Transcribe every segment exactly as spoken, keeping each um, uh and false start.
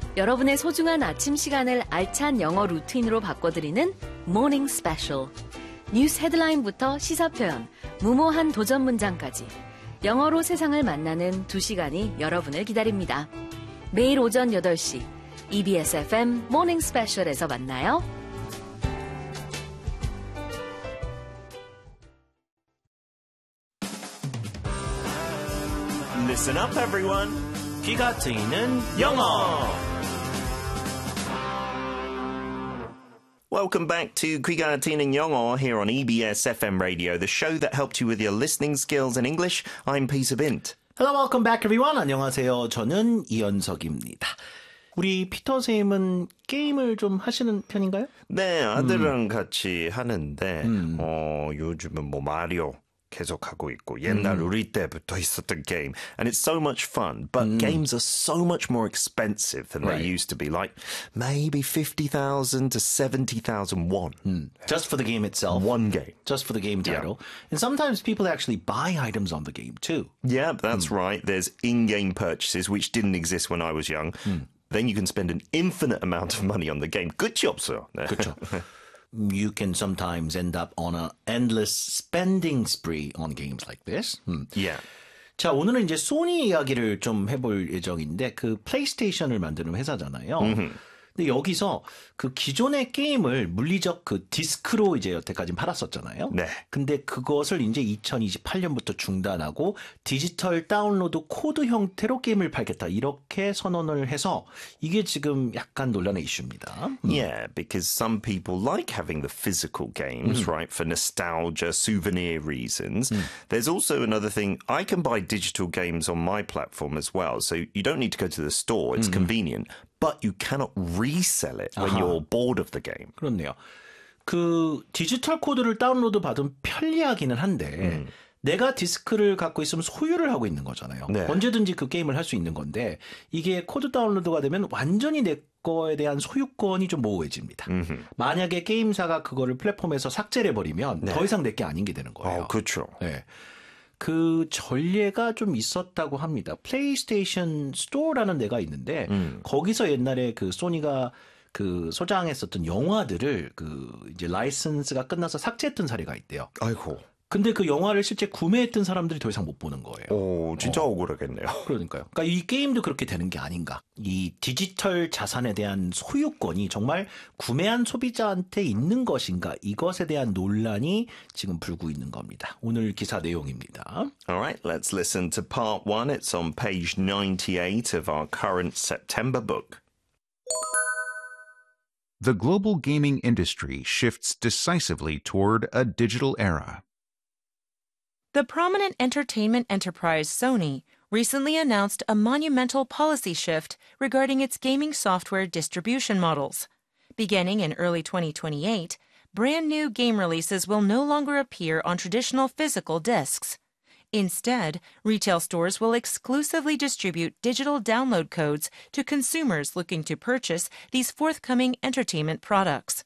여러분의 소중한 아침 시간을 알찬 영어 루틴으로 바꿔드리는 Morning Special. 뉴스 헤드라인부터 시사 표현, 무모한 도전 문장까지 영어로 세상을 만나는 두 시간이 여러분을 기다립니다. 매일 오전 여덟 시 이비에스 에프엠 Morning Special에서 만나요. Listen up, everyone. 귀가 트이는 영어. Welcome back to 귀가 트이는 영어 here on 이비에스 에프엠 Radio, the show that helped you with your listening skills in English. I'm Peter Bint. Hello, welcome back, everyone. 안녕하세요. 저는 이현석입니다. 우리 피터 선생님은 게임을 좀 하시는 편인가요? 네, 아들이랑 음. 같이 하는데 음. 어, 요즘은 뭐 마리오 계속하고 있고 옛날 음. 우리 때부터 있었던 게임. And it's so much fun. But 음. games are so much more expensive than right. they used to be. Like maybe fifty thousand to seventy thousand won. Mm. Just for the game itself. One game. Just for the game title. Yeah. And sometimes people actually buy items on the game too. Yeah, that's mm. right. There's in-game purchases which didn't exist when I was young. Mm. Then you can spend an infinite amount of money on the game. 끝이 없어요. 네. 그렇죠. You can sometimes end up on an endless spending spree on games like this. 음. Yeah. 자, 오늘은 이제 소니 이야기를 좀 해볼 예정인데 그 플레이스테이션을 만드는 회사잖아요. Mm-hmm. 근데 여기서 그 기존의 게임을 물리적 그 디스크로 이제 여태까지 팔았었잖아요. 네. 근데 그것을 이제 이천이십팔 년부터 중단하고 디지털 다운로드 코드 형태로 게임을 팔겠다. 이렇게 선언을 해서 이게 지금 약간 논란의 이슈입니다. Yeah, because some people like having the physical games, mm. right, for nostalgia, souvenir reasons. Mm. There's also another thing. I can buy digital games on my platform as well. So you don't need to go to the store. It's mm. convenient. But you cannot resell it when 아하. you're bored of the game. 그렇네요. 그 디지털 코드를 다운로드 받으면 편리하기는 한데 음. 내가 디스크를 갖고 있으면 소유를 하고 있는 거잖아요. 네. 언제든지 그 게임을 할 수 있는 건데 이게 코드 다운로드가 되면 완전히 내 거에 대한 소유권이 좀 모호해집니다. 음흠. 만약에 게임사가 그거를 플랫폼에서 삭제를 해버리면 네. 더 이상 내 게 아닌 게 되는 거예요. 어, 그렇죠. 네. 그 전례가 좀 있었다고 합니다. 플레이스테이션 스토어라는 데가 있는데 음. 거기서 옛날에 그 소니가 그 소장했었던 영화들을 그 이제 라이선스가 끝나서 삭제했던 사례가 있대요. 아이고. 근데 그 영화를 실제 구매했던 사람들이 더 이상 못 보는 거예요. 오, 진짜 어. 억울하겠네요. 그러니까요. 그러니까 이 게임도 그렇게 되는 게 아닌가. 이 디지털 자산에 대한 소유권이 정말 구매한 소비자한테 있는 것인가. 이것에 대한 논란이 지금 불고 있는 겁니다. 오늘 기사 내용입니다. Alright, let's listen to part one. It's on page ninety-eight of our current September book. The global gaming industry shifts decisively toward a digital era. The prominent entertainment enterprise Sony recently announced a monumental policy shift regarding its gaming software distribution models. Beginning in early twenty twenty-eight, brand new game releases will no longer appear on traditional physical discs. Instead, retail stores will exclusively distribute digital download codes to consumers looking to purchase these forthcoming entertainment products.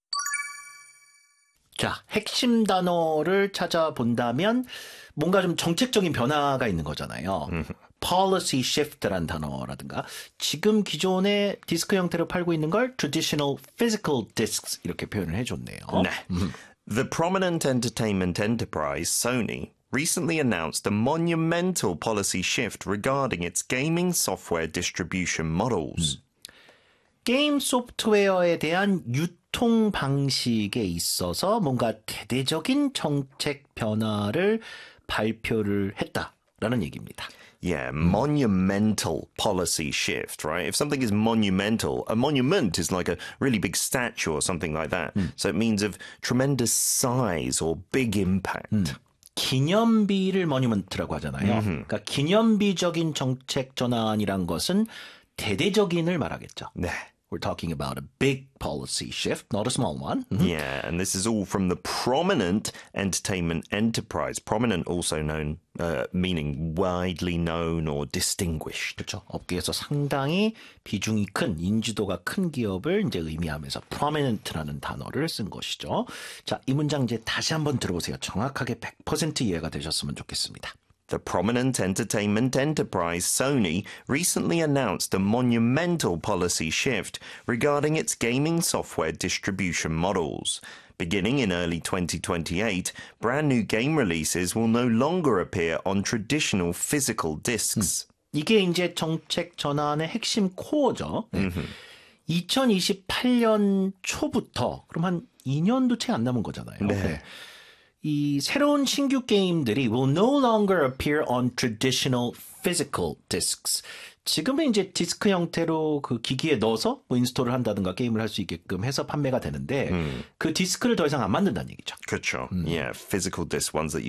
자, 핵심 단어를 찾아본다면 뭔가 좀 정책적인 변화가 있는 거잖아요. policy shift라는 단어라든가 지금 기존의 디스크 형태로 팔고 있는 걸 traditional physical discs 이렇게 표현을 해줬네요. 네. The prominent entertainment enterprise Sony recently announced a monumental policy shift regarding its gaming software distribution models. 음. 게임 소프트웨어에 대한 유통 방식에 있어서 뭔가 대대적인 정책 변화를 발표를 했다라는 얘기입니다. Yeah, monumental policy shift, right? If something is monumental, a monument is like a really big statue or something like that. Mm. So it means of tremendous size or big impact. 음. 기념비를 monument라고 하잖아요. Mm-hmm. 그러니까 기념비적인 정책 전환이란 것은 대대적인을 말하겠죠. 네. We're talking about a big policy shift, not a small one. Mm-hmm. Yeah, and this is all from the prominent entertainment enterprise. Prominent also known, uh, meaning widely known or distinguished. 그렇죠. 업계에서 상당히 비중이 큰, 인지도가 큰 기업을 이제 의미하면서 prominent라는 단어를 쓴 것이죠. 자, 이 문장 이제 다시 한번 들어보세요. 정확하게 백 퍼센트 이해가 되셨으면 좋겠습니다. The prominent entertainment enterprise Sony recently announced a monumental policy shift regarding its gaming software distribution models. Beginning in early twenty twenty-eight, brand new game releases will no longer appear on traditional physical discs. 이게 이제 정책 전환의 핵심 코어죠. 네. 이천이십팔 년 초부터 그럼 한 이 년도 채 안 남은 거잖아요. 네. 네. 이 새로운 신규 게임들이 will no longer appear on traditional physical discs. 지금은 이제 디스크 형태로 그 기기에 넣어서 뭐 인스톨을 한다든가 게임을 할 수 있게끔 해서 판매가 되는데 음. 그 디스크를 더 이상 안 만든다는 얘기죠. 그렇죠. 음. Yeah, physical disc ones that you